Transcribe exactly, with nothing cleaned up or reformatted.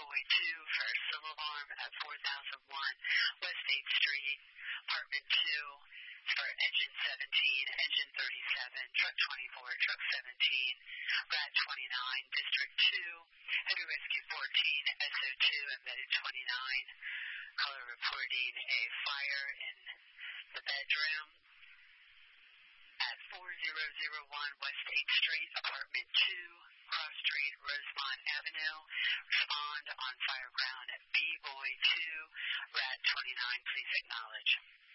B-Boy two, first alarm at four thousand one West eighth Street, apartment two, for engine seventeen, engine thirty-seven, truck twenty-four, truck seventeen, rat twenty-nine, district two, heavy whiskey fourteen, S O two, embedded twenty-nine, caller reporting a fire in the bedroom at four thousand one West eighth Street, apartment two, Cross Street, Rosemont Avenue. Respond on fire ground at B-Boy two, rat twenty-nine, please acknowledge.